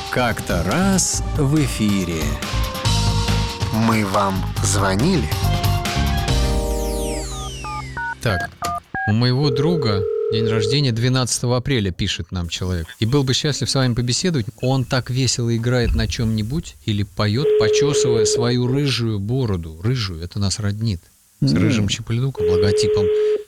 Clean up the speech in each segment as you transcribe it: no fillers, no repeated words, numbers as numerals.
Как-то раз в эфире. Мы вам звонили? Так, у моего друга день рождения 12 апреля, пишет нам человек. И был бы счастлив с вами побеседовать. Он так весело играет на чем-нибудь или поет, почесывая свою рыжую бороду. Рыжую, это нас роднит. С рыжим Чиполь-Дуком, логотипом.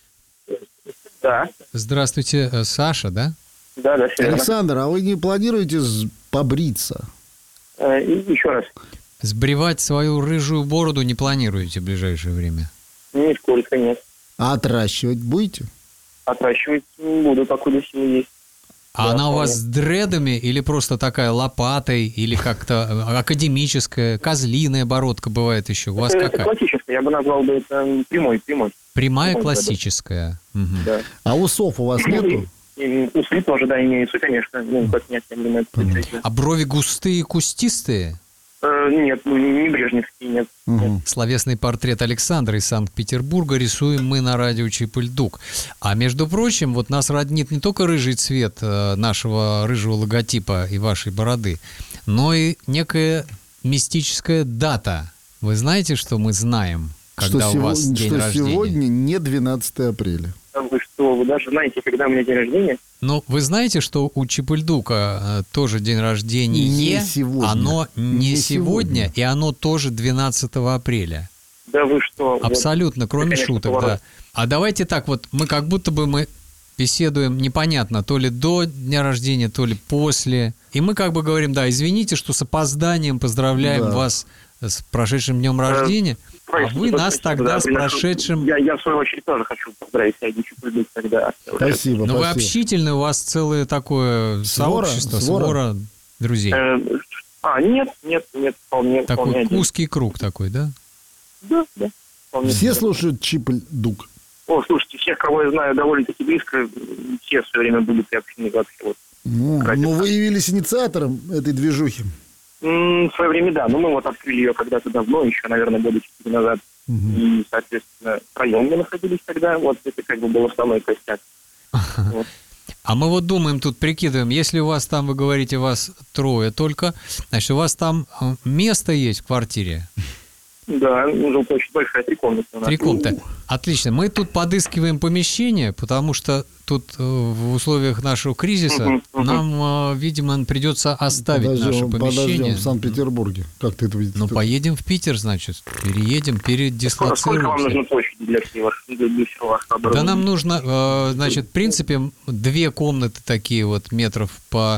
Да. Здравствуйте, Саша, да? Да, все верно. Александр, а вы не планируете побриться? Еще раз. Сбривать свою рыжую бороду не планируете в ближайшее время? Нисколько нет. А отращивать будете? Отращивать буду, покуда силы есть. А Да, она у вас вполне. с дредами или просто такая лопатой, или как-то академическая, козлиная бородка бывает еще? У вас Это какая? классическое, я бы назвал бы это прямой. Прямая Прямой классическая. Мгм. Да. А усов у вас нету? И усы тоже, да, имеются, конечно. Ну, как неотъемлемая часть. А брови густые, кустистые? Нет, не брежневские, нет. Мгм. Словесный портрет Александра из Санкт-Петербурга рисуем мы на радио Чиполь-Дук. А между прочим, вот нас роднит не только рыжий цвет нашего рыжего логотипа и вашей бороды, но и некая мистическая дата. Вы знаете, что мы знаем, когда у вас день что рождения? сегодня не 12 апреля. Вы что, вы даже знаете, когда у меня день рождения? Ну, вы знаете, что у Чиполь-Дука тоже день рождения? Не сегодня. Оно не Не сегодня, сегодня. и оно тоже 12 апреля. Да вы что? вот. Абсолютно, кроме конечно, шуток, поворот. да. А давайте так вот, мы как будто бы мы беседуем непонятно, то ли до дня рождения, то ли после. И мы как бы говорим, да, извините, что с опозданием поздравляем Да. вас с прошедшим днем рождения, а Простите, вы нас простите, тогда да, с приношу. прошедшим... Я в свою очередь тоже хочу поздравить Айди Чиполь-Дук тогда. Спасибо, Ну, вы спасибо. общительны, у вас целое такое Свора? сообщество, Свора? свора друзей. Нет, вполне Такой один. узкий круг такой, да? Да, вполне. Все слушают Чиполь-Дук. О, слушайте, всех, кого я знаю довольно-таки близко, все все время были приобщены вообще. Вот. Ну, вы явились инициатором этой движухи. В свое время, да, но мы вот открыли ее когда-то давно, еще, наверное, года 4 назад. И, соответственно, втроем мы находились тогда, вот это как бы был основной костяк. Вот. А мы вот думаем, тут прикидываем, если у вас там, вы говорите, вас трое только, значит, у вас там место есть в квартире? Да, жилплощадь большая, 3 комнаты у нас. 3 комнаты. Отлично. Мы тут подыскиваем помещение, потому что тут в условиях нашего кризиса нам, видимо, придется оставить наше помещение. Подождем в Санкт-Петербурге. Как ты это видишь? Ну, поедем в Питер, значит, переедем, Сколько вам передислоцируемся. нужно площади для всего вашего Да оборудования? нам нужно, значит, в принципе, 2 комнаты такие вот метров по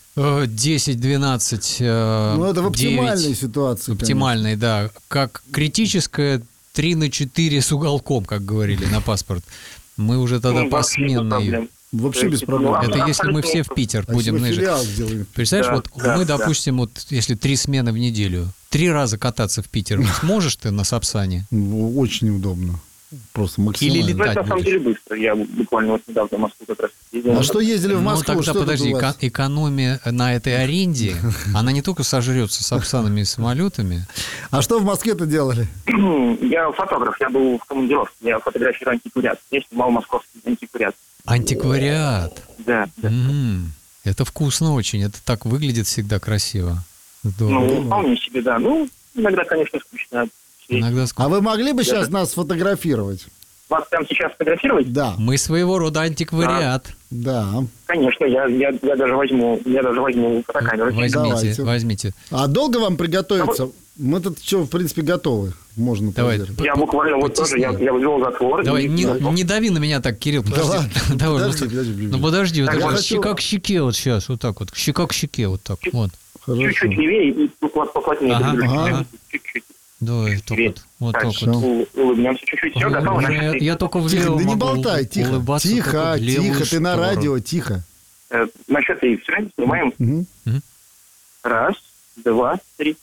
10-12. Ну, это в 9. оптимальной ситуации. Оптимальной, да. Как критическая 3/4 с уголком, как говорили на паспорт. Мы уже тогда Ну, вообще без посменно ее. проблем. Вообще без проблем. Это если мы все в Питер будем Если наезжать. филиал сделаем. Представляешь, Да, вот да, мы, да. допустим, вот если 3 смены в неделю, 3 раза кататься в Питер, сможешь ты на Сапсане? Ну, очень удобно. Просто максимально. Или Ну, это на самом будешь? деле быстро. Я буквально вот недавно в Москву как раз ездил. А что ездили в Ну, Москву? тогда что тут подожди, у вас? экономия на этой аренде, она не только сожрется Сапсанами и самолетами. А что в Москве-то делали? Я фотограф, я был в командировке, я фотографирую антиквариат. Я снимал московский антиквариат. Антиквариат. Да. Это вкусно очень, это так выглядит всегда красиво. Ну, Здорово. вполне себе, да. Ну, иногда, конечно, скучно. Иногда А вы могли бы сейчас нас сфотографировать? Вас прямо сейчас фотографировать? Да, мы своего рода антиквариат. да. Конечно, я даже возьму фотокамеру. Давайте. Возьмите. А долго вам приготовиться? Мы тут все, в принципе, готовы. Можно Давай. проверить. Я буквально вот тоже, я ввел затвор. Давай, и- не дави на меня так, Кирилл, подожди. ладно. Давай, Подожди. ну подожди, вот Так, так я вот, хочу- щека к щеке вот сейчас, вот так вот, щека к щеке вот так, вот. Хорошо. Чуть-чуть левее и поплотнее. Ага, друг друга. ага. Чуть-чуть. Давай, только вот Так, так вот. улыбнемся чуть-чуть. Все, готово? Уже я только в Тихо, левую да не могу болтай, тихо. улыбаться, только Тихо, в левую тихо, ты на сторону. радио, тихо. На счет 3. Все, снимаем. Мгм. 1, 2, 3.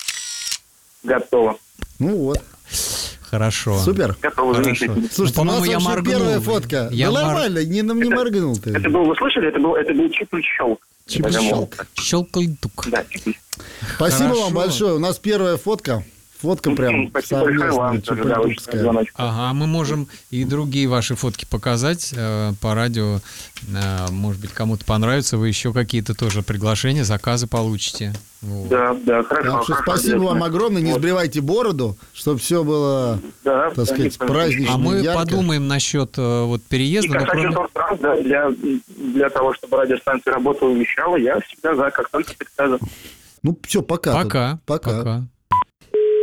Готово. Ну вот, Хорошо. супер. Готово, Хорошо. замечательно. Слушайте, у нас по-моему, я вообще моргнул. первая фотка. Я Да мор- нормально, не моргнул ты. Это был, вы слышали? Это был Чиполь-щелк. Чиполь-щелк. Щелкай-тук. Да, Чиполь. Спасибо Хорошо. вам большое. У нас первая фотка. фотка прям Спасибо большое вам. совместная, Да, очень чупельдукская. звоночек. Ага, мы можем и другие ваши фотки показать по радио. Может быть, кому-то понравится. Вы еще какие-то тоже приглашения, заказы получите. Вот. Да, хорошо. Так что хорошо, спасибо вам обязательно. огромное, не Вот. сбривайте бороду, чтобы все было, Да, так сказать, да, празднично, А мы ярко. подумаем насчет вот И переезда. но касательно кроме- трасс, да, для того, чтобы радиостанция работала и вещала, я всегда за, как только приказано. Ну, все, пока. Пока. Пока. Пока.